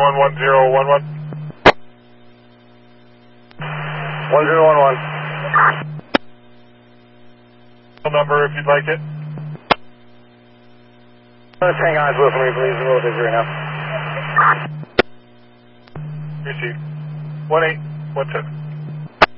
1011. 1011. Number if you'd like it. Let's hang on to it for me, please. I'm a little busy right now. Received. 1817.